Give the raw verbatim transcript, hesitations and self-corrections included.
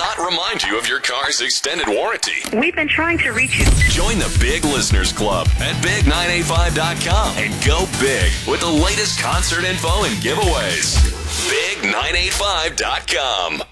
not remind you of your car's extended warranty. We've been trying to reach you. Join the Big Listeners Club at big nine eight five dot com and go big with the latest concert info and giveaways. big nine eight five dot com.